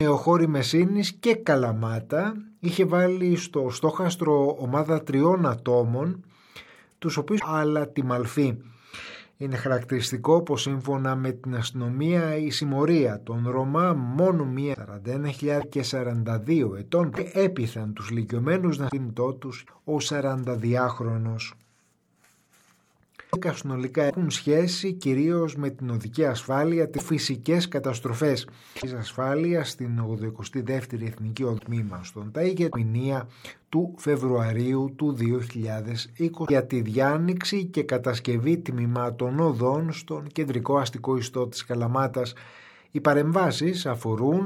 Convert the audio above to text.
Νεοχώρη Μεσίνης και Καλαμάτα είχε βάλει στο στόχαστρο ομάδα 3 ατόμων, τους οποίους αλλά τη Μαλφή. Είναι χαρακτηριστικό πως σύμφωνα με την αστυνομία η συμμορία των Ρωμά μόνο μία 41.000 και 42 ετών έπειθαν τους λυκειωμένους να κινητό τους ο 42χρονος. Συνολικά έχουν σχέση κυρίως με την οδική ασφάλεια, τις φυσικές καταστροφές της ασφάλειας στην 82η Εθνική Οδοτμήμα στον ΤΑΙ και την μηνύα του Φεβρουαρίου του 2020 για τη διάνοιξη και κατασκευή τμήματων οδών στον κεντρικό αστικό ιστό της Καλαμάτας. Οι παρεμβάσεις αφορούν